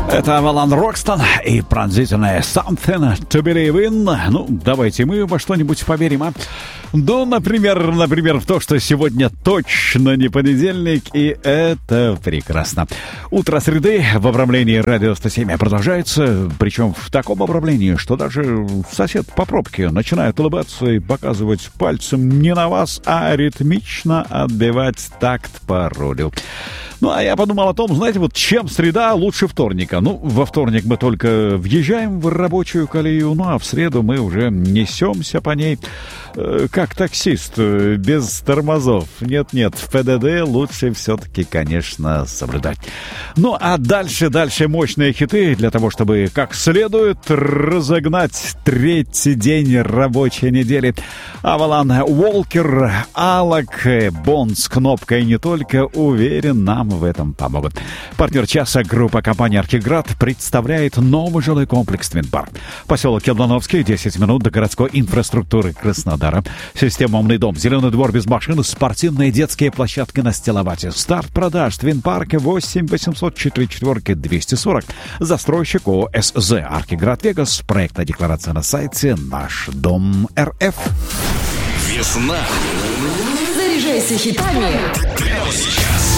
Это Авалон Рокстон и пронзительное Something to Believe in. Ну, давайте мы во что-нибудь поверим, а? Ну, например, в то, что сегодня точно не понедельник, и это прекрасно. Утро среды в обрамлении радио 107 продолжается, причем в таком обрамлении, что даже сосед по пробке начинает улыбаться и показывать пальцем не на вас, а ритмично отбивать такт по рулю. Ну, а я подумал о том, знаете, вот чем среда лучше вторника. Ну, во вторник мы только въезжаем в рабочую колею, ну, а в среду мы уже несемся по ней, как таксист, без тормозов. Нет-нет, в ПДД лучше все-таки, конечно, соблюдать. Ну, а дальше мощные хиты для того, чтобы как следует разогнать третий день рабочей недели. Авалон Уолкер, Алак, Бонд с кнопкой не только, уверен, нам в этом помогут. Партнер часа, группа компании «Архиград» представляет новый жилой комплекс «Твин-Парк». Поселок Келдановский, 10 минут до городской инфраструктуры Краснодара. Система «Умный дом», зеленый двор без машин, спортивные детские площадки на Стиловате. Старт продаж «Твин-Парка» 8 800 44 240. Застройщик ООО «СЗ Архиград Вегас». Проектная декларация на сайте «Наш дом РФ». Весна. Заряжайся хитами Прямо сейчас.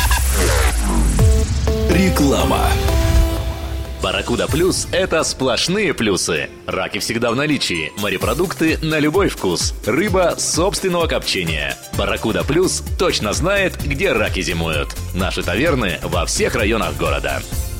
Реклама. Барракуда Плюс – это сплошные плюсы. Раки всегда в наличии, морепродукты на любой вкус, рыба собственного копчения. Барракуда Плюс точно знает, где раки зимуют. Наши таверны во всех районах города.